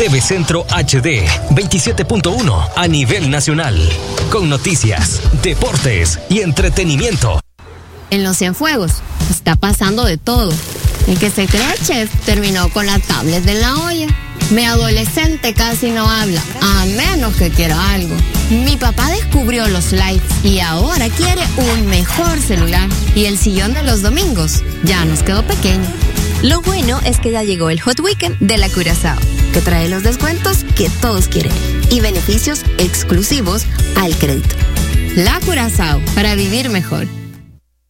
TV Centro HD 27.1 a nivel nacional. Con noticias, deportes y entretenimiento. En los Cienfuegos está pasando de todo. El que se cree chef terminó con la tablet de la olla. Mi adolescente casi no habla, a menos que quiera algo. Mi papá descubrió los lights y ahora quiere un mejor celular. Y el sillón de los domingos ya nos quedó pequeño. Lo bueno es que ya llegó el Hot Weekend de la Curazao, que trae los descuentos que todos quieren y beneficios exclusivos al crédito. La Curazao, para vivir mejor.